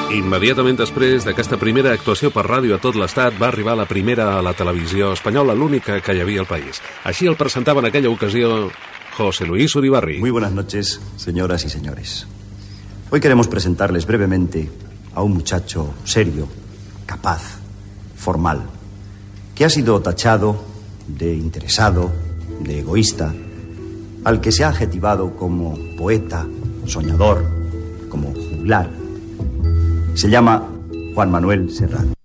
Immediatament després d'aquesta primera actuació per ràdio a tot l'estat va arribar la primera a la televisió espanyola, l'única que hi havia al país. Així el presentava en aquella ocasió José Luis Uribarri. Muy buenas noches, señoras y señores. Hoy queremos presentarles brevemente a un muchacho serio, capaz, formal, que ha sido tachado de interesado, de egoísta, al que se ha adjetivado como poeta, soñador, como juglar. Se llama Juan Manuel Serrat.